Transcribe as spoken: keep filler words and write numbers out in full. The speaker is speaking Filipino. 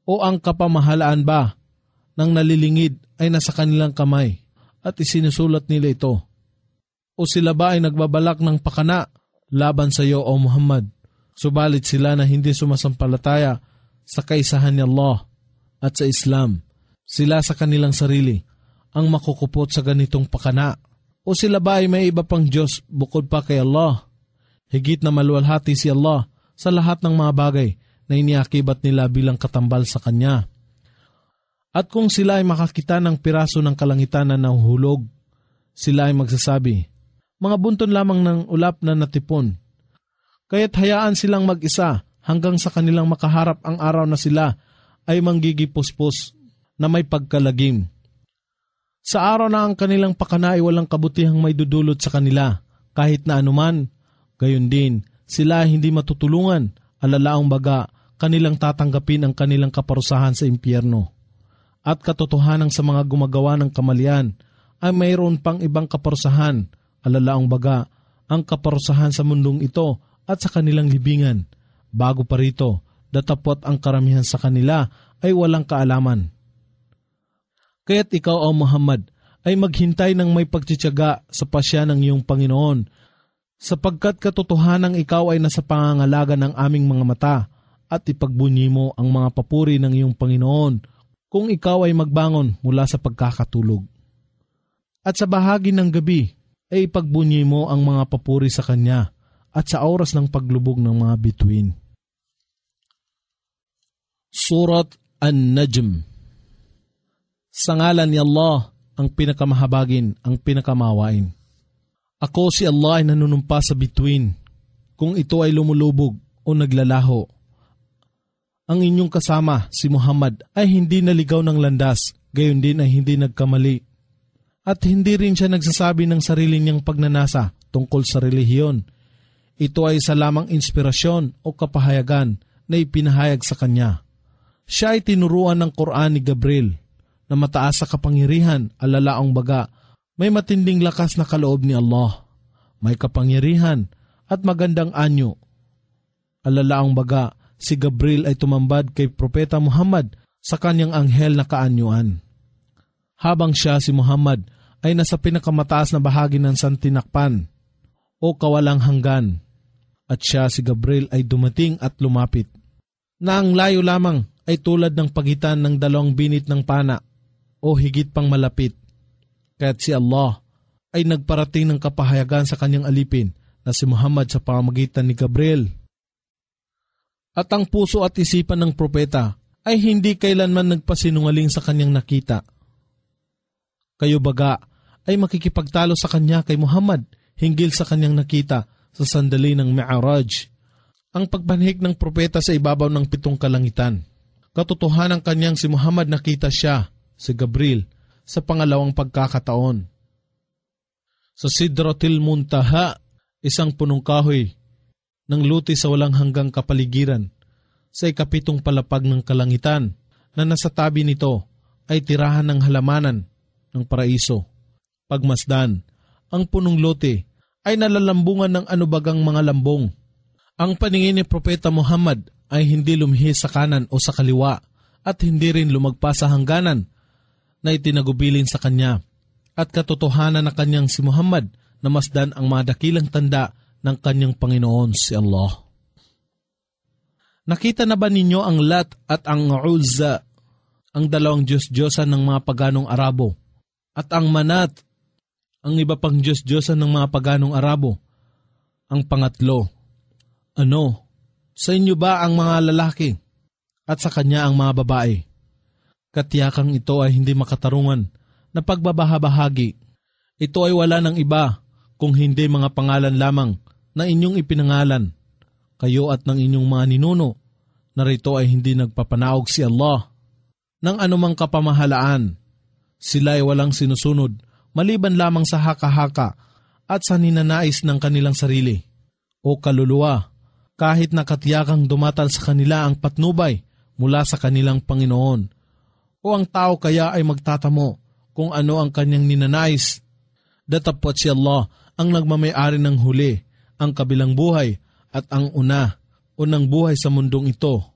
O ang kapamahalaan ba ng nalilingid ay nasa kanilang kamay at isinusulat nila ito? O sila ba ay nagbabalak ng pakana laban sa iyo, O Muhammad? Subalit sila na hindi sumasampalataya sa kaisahan ni Allah at sa Islam, sila sa kanilang sarili ang makukupot sa ganitong pakana. O sila ba ay may iba pang Diyos bukod pa kay Allah? Higit na maluwalhati si Allah sa lahat ng mga bagay na iniakibat nila bilang katambal sa Kanya. At kung sila ay makakita ng piraso ng kalangitan na nahuhulog, sila ay magsasabi, mga bunton lamang ng ulap na natipon. Kaya't hayaan silang mag-isa hanggang sa kanilang makaharap ang araw na sila ay manggigipuspos na may pagkalagim. Sa araw na ang kanilang pakana ay walang kabutihang may dudulot sa kanila, kahit na anuman, gayon din, sila ay hindi matutulungan, alalaong baga, kanilang tatanggapin ang kanilang kaparusahan sa impyerno. At katotohanan sa mga gumagawa ng kamalian ay mayroon pang ibang kaparusahan, alalaong baga, ang kaparusahan sa mundong ito at sa kanilang libingan. Bago pa rito, datapot ang karamihan sa kanila ay walang kaalaman. Kaya't ikaw, O Muhammad, ay maghintay ng may pagtitiyaga sa pasya ng iyong Panginoon, sapagkat katotohanang ikaw ay nasa pangangalaga ng aming mga mata, at ipagbunyi mo ang mga papuri ng iyong Panginoon kung ikaw ay magbangon mula sa pagkakatulog. At sa bahagi ng gabi ay ipagbunyi mo ang mga papuri sa Kanya at sa oras ng paglubog ng mga bituin. Surat An-Najm. Sa ngalan ni Allah, ang pinakamahabagin, ang pinakamawain. Ako si Allah ay nanunumpa sa bituin, kung ito ay lumulubog o naglalaho. Ang inyong kasama, si Muhammad, ay hindi naligaw ng landas, gayon din ay hindi nagkamali. At hindi rin siya nagsasabi ng sarili niyang pagnanasa tungkol sa relihiyon. Ito ay isa lamang inspirasyon o kapahayagan na ipinahayag sa kanya. Siya ay tinuruan ng Quran ni Gabriel na mataas sa kapangyarihan, alalaong baga, may matinding lakas na kaloob ni Allah. May kapangyarihan at magandang anyo. Alalaong baga, si Gabriel ay tumambad kay Propeta Muhammad sa kanyang anghel na kaanyuan. Habang siya, si Muhammad, ay nasa pinakamataas na bahagi ng santinakpan o kawalang hanggan, at siya, si Gabriel, ay dumating at lumapit, na ang layo lamang ay tulad ng pagitan ng dalawang binit ng pana o higit pang malapit. Kaya't si Allah ay nagparating ng kapahayagan sa kanyang alipin na si Muhammad sa pamamagitan ni Gabriel. At ang puso at isipan ng propeta ay hindi kailanman nagpasinungaling sa kanyang nakita. Kayo baga ay makikipagtalo sa kanya kay Muhammad hinggil sa kanyang nakita sa sandali ng Mi'raj, ang pagpanhik ng propeta sa ibabaw ng pitong kalangitan. Katotohanan kanyang si Muhammad nakita siya, si Gabriel, sa pangalawang pagkakataon. Sa Sidratil Muntaha, isang punong kahoy ng luti sa walang hanggang kapaligiran, sa ikapitong palapag ng kalangitan, na nasa tabi nito ay tirahan ng halamanan ng paraiso. Pagmasdan, ang punong lote ay nalalambungan ng anubagang mga lambong. Ang paningin ni Propeta Muhammad ay hindi lumihis sa kanan o sa kaliwa at hindi rin lumagpas sa hangganan na itinagubilin sa kanya. At katotohanan na kanyang si Muhammad na masdan ang mga dakilang tanda ng kanyang Panginoon si Allah. Nakita na ba ninyo ang Lat at ang Uzza, ang dalawang Diyos-Diyosan ng mga paganong Arabo, at ang Manat, ang iba pang Diyos-Diyosan ng mga paganong Arabo? Ang pangatlo, ano, sa inyo ba ang mga lalaki at sa kanya ang mga babae? Katiyakang ito ay hindi makatarungan na pagbabahabahagi. Ito ay wala ng iba kung hindi mga pangalan lamang na inyong ipinangalan. Kayo at ng inyong mga ninuno, narito ay hindi nagpapanaog si Allah ng anumang kapamahalaan. Sila ay walang sinusunod maliban lamang sa haka-haka at sa ninanais ng kanilang sarili o kaluluwa, kahit nakatiyakang dumatal sa kanila ang patnubay mula sa kanilang Panginoon. O ang tao kaya ay magtatamo kung ano ang kanyang ninanais. Datapot si Allah ang nagmamay-ari ng huli, ang kabilang buhay at ang una, unang buhay sa mundong ito.